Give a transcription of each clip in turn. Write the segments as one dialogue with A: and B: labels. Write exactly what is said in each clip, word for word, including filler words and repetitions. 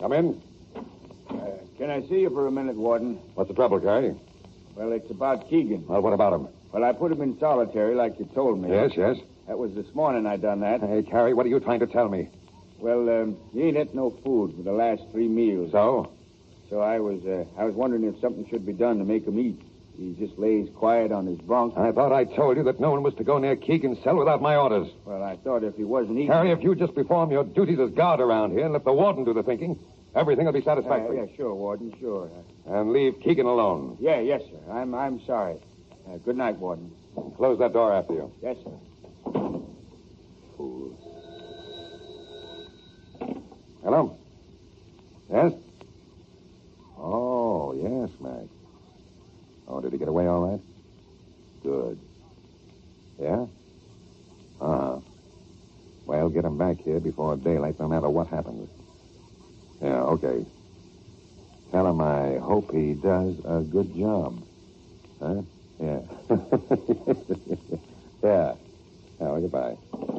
A: Come in.
B: Uh, can I see you for a minute, Warden?
A: What's the trouble, Carrie?
B: Well, it's about Keegan.
A: Well, what about him?
B: Well, I put him in solitary like you told me.
A: Yes, yes.
B: That was this morning I done that.
A: Hey, Carrie, what are you trying to tell me?
B: Well, um, he ain't ate no food for the last three meals.
A: So?
B: So I was uh, I was wondering if something should be done to make him eat. He just lays quiet on his bunk.
A: I thought I told you that no one was to go near Keegan's cell without my orders.
B: Well, I thought if he wasn't eating...
A: Carrie, if you just perform your duties as guard around here and let the warden do the thinking, everything will be satisfactory.
B: Uh, yeah, sure, Warden, sure.
A: And leave Keegan alone.
B: Yeah, yes, sir. I'm I'm sorry. Uh, good night, Warden.
A: Close that door after you.
B: Yes, sir.
A: Fool. Hello? Yes? Oh, yes, Mac. Oh, did he get away all right? Good. Yeah? Uh-huh. Well, get him back here before daylight, no matter what happens. Yeah, okay. Tell him I hope he does a good job. Huh? Yeah. yeah. Oh, goodbye.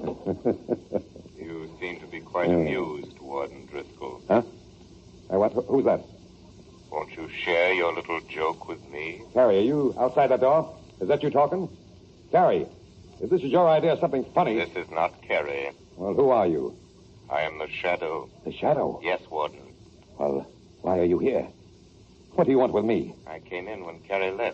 C: You seem to be quite amused, Warden Driscoll.
A: Huh? Hey, what? Who's that?
C: Won't you share your little joke with me?
A: Carrie, are you outside that door? Is that you talking? Carrie, if this is your idea of something funny...
C: This is not Carrie.
A: Well, who are you?
C: I am the Shadow.
A: The Shadow?
C: Yes, Warden.
A: Well, why are you here? What do you want with me?
C: I came in when Carrie left.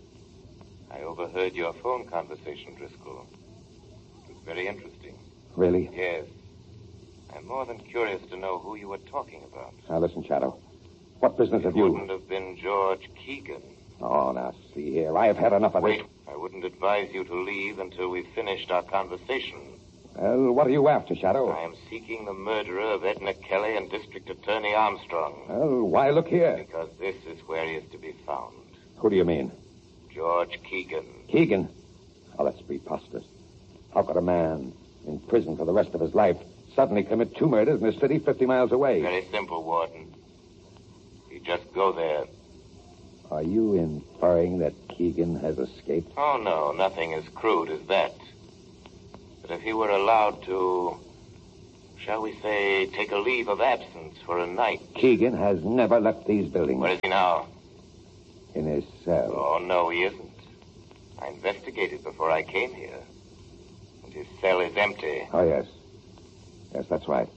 C: I overheard your phone conversation, Driscoll. It was very interesting.
A: Really?
C: Yes. I'm more than curious to know who you were talking about.
A: Now, listen, Shadow. What business
C: it
A: have you...
C: It wouldn't have been George Keegan.
A: Oh, now, see here. I have had enough of
C: Wait.
A: this.
C: I wouldn't advise you to leave until we've finished our conversation.
A: Well, what are you after, Shadow?
C: I am seeking the murderer of Edna Kelly and District Attorney Armstrong.
A: Well, why look here?
C: Because this is where he is to be found.
A: Who do you mean?
C: George Keegan.
A: Keegan? Oh, that's preposterous. How could a man in prison for the rest of his life suddenly commit two murders in a city fifty miles away?
C: Very simple, Warden. You just go there.
A: Are you inferring that Keegan has escaped?
C: Oh, no, nothing as crude as that. But if he were allowed to, shall we say, take a leave of absence for a night...
A: Keegan has never left these buildings.
C: Where is he now?
A: In his cell.
C: Oh, no, he isn't. I investigated before I came here. And his cell is empty.
A: Oh, yes. Yes, that's right.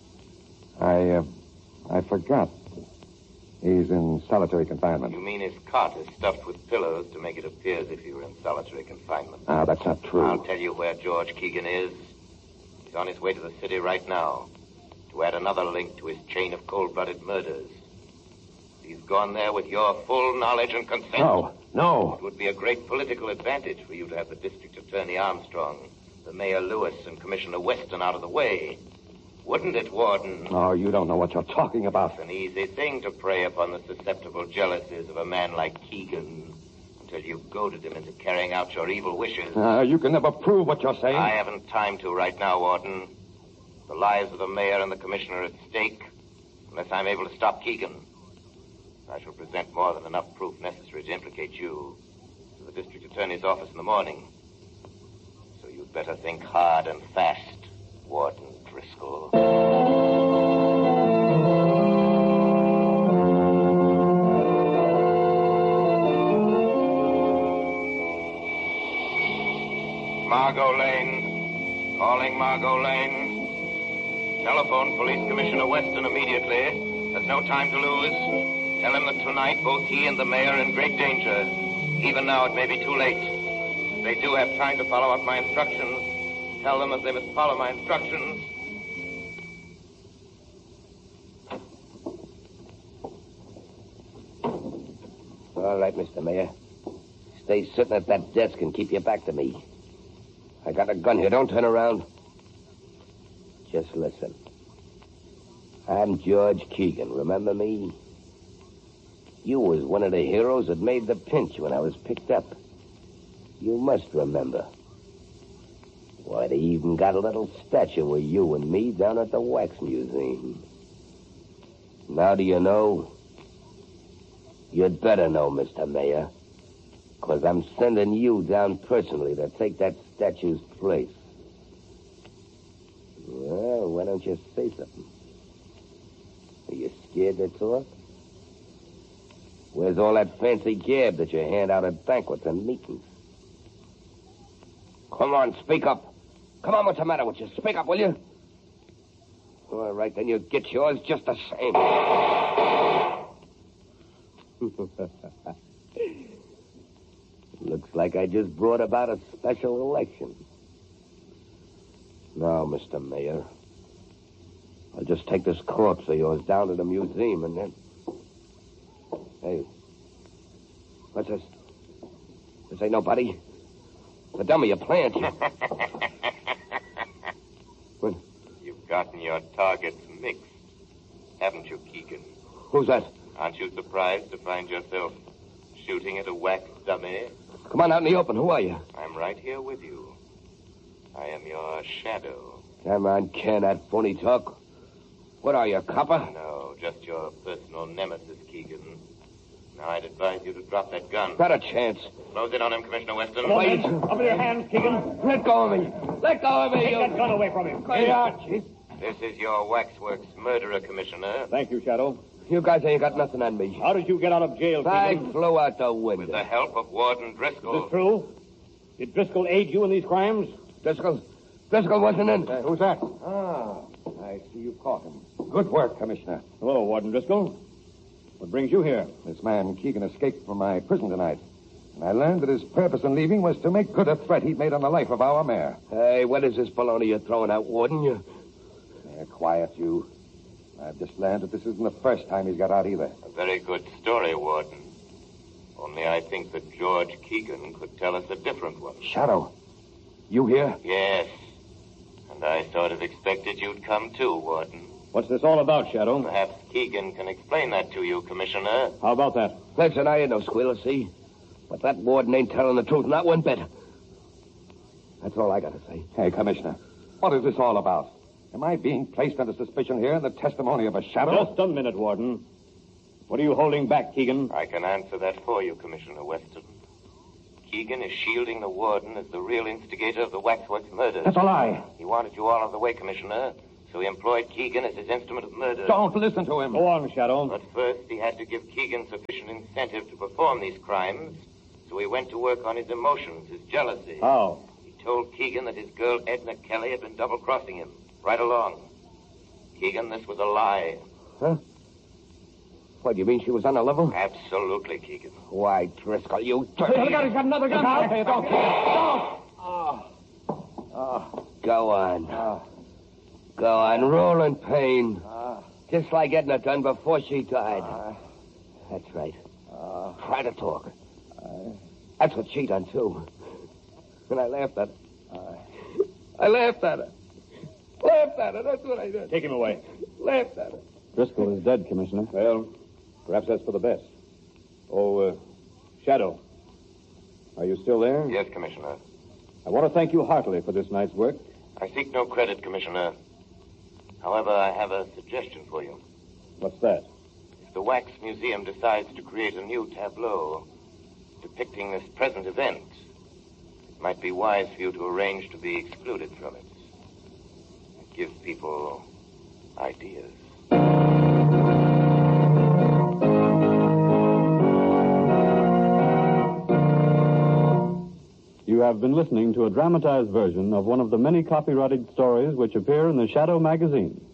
A: I, uh, I forgot. He's in solitary confinement.
C: You mean his cot is stuffed with pillows to make it appear as if he were in solitary confinement?
A: Ah, that's not true.
C: I'll tell you where George Keegan is. He's on his way to the city right now to add another link to his chain of cold-blooded murders. He's gone there with your full knowledge and consent.
A: No, no.
C: It would be a great political advantage for you to have the District Attorney Armstrong, the Mayor Lewis, and Commissioner Weston out of the way. Wouldn't it, Warden?
A: Oh, you don't know what you're talking about.
C: It's an easy thing to prey upon the susceptible jealousies of a man like Keegan until you've goaded him into carrying out your evil wishes.
A: Uh, you can never prove what you're saying.
C: I haven't time to right now, Warden. The lives of the mayor and the commissioner are at stake unless I'm able to stop Keegan. I shall present more than enough proof necessary to implicate you to the district attorney's office in the morning. So you'd better think hard and fast, Warden Driscoll. Margot Lane. Calling Margot Lane. Telephone Police Commissioner Weston immediately. There's no time to lose. Tell him that tonight both he and the mayor are in great danger. Even now it may be too late. If they do have time to follow out my instructions, tell them that they must follow my instructions.
D: All right, Mister Mayor. Stay sitting at that desk and keep your back to me. I got a gun here. Don't turn around. Just listen. I'm George Keegan. Remember me? You was one of the heroes that made the pinch when I was picked up. You must remember. Why, they even got a little statue of you and me down at the Wax Museum. Now do you know? You'd better know, Mister Mayor. Because I'm sending you down personally to take that statue's place. Well, why don't you say something? Are you scared to talk? Where's all that fancy gab that you hand out at banquets and meetings? Come on, speak up. Come on, what's the matter with you? Speak up, will you? All right, then you get yours just the same. Looks like I just brought about a special election. Now, Mister Mayor, I'll just take this corpse of yours down to the museum and then... Hey, what's this? This ain't nobody. The dummy, a plant. What?
C: You've gotten your targets mixed, haven't you, Keegan?
D: Who's that?
C: Aren't you surprised to find yourself shooting at a wax dummy?
D: Come on out in the open. Who are you?
C: I'm right here with you. I am your shadow.
D: Come on, Ken, that phony talk. What are you, a copper?
C: No, just your personal nemesis, Keegan. Now, I'd advise you to drop that gun.
D: Not a chance.
C: Close in on him, Commissioner Weston.
D: Wait.
E: Up with your hands, Keegan.
D: Let go of me. Let go of me,
E: Take
D: you...
E: that gun away from him.
D: Here you are, Chief.
C: This is your waxworks murderer, Commissioner.
E: Thank you, Shadow.
D: You guys ain't got nothing on me.
E: How did you get out of jail,
D: I
E: Keegan?
D: flew out the
C: With
D: window.
C: the help of Warden
E: Is
C: Driscoll.
E: this true? Did Driscoll aid you in these crimes?
D: Driscoll? Driscoll wasn't in.
A: Uh, who's that? Ah, I see you caught him. Good work, Commissioner.
E: Hello, Warden Driscoll. What brings you here?
A: This man, Keegan, escaped from my prison tonight. And I learned that his purpose in leaving was to make good a threat he'd made on the life of our mayor.
D: Hey, what is this baloney you're throwing out, Warden? You...
A: Yeah, quiet, you. I've just learned that this isn't the first time he's got out either.
C: A very good story, Warden. Only I think that George Keegan could tell us a different one.
A: Shadow, you here?
C: Yes. And I sort of expected you'd come too, Warden.
E: What's this all about, Shadow?
C: Perhaps Keegan can explain that to you, Commissioner.
E: How about that?
D: Listen, I ain't no squealer, see? But that Warden ain't telling the truth, not one bit. That's all I got to say.
A: Hey, Commissioner, what is this all about? Am I being placed under suspicion here in the testimony of a shadow?
E: Just a minute, Warden. What are you holding back, Keegan?
C: I can answer that for you, Commissioner Weston. Keegan is shielding the Warden as the real instigator of the Waxworks murders.
A: That's a lie.
C: He wanted you all out of the way, Commissioner, so he employed Keegan as his instrument of murder.
A: Don't listen to him.
E: Go on, Shadow.
C: But first, he had to give Keegan sufficient incentive to perform these crimes, so he went to work on his emotions, his jealousy.
E: How?
C: He told Keegan that his girl Edna Kelly had been double-crossing him, right along. Keegan, this was a lie.
D: Huh? What, you mean she was on a level?
C: Absolutely, Keegan.
D: Why, Driscoll, you...
E: Look out, he's got another gun.
A: Don't, don't, don't.
D: Oh, go on. Go on, roll in pain. Just like Edna done before she died. That's right. Try to talk. That's what she done, too. And I laughed at her. I laughed at her. Laughed at her, that's what I did.
E: Take him away.
D: Laughed at her.
E: Driscoll is dead, Commissioner. Well, perhaps that's for the best. Oh, uh, Shadow. Are you still there?
C: Yes, Commissioner.
E: I want to thank you heartily for this night's work.
C: I seek no credit, Commissioner. However, I have a suggestion for you.
E: What's that?
C: If the Wax Museum decides to create a new tableau depicting this present event, it might be wise for you to arrange to be excluded from it. It gives people ideas.
F: You have been listening to a dramatized version of one of the many copyrighted stories which appear in the Shadow magazine.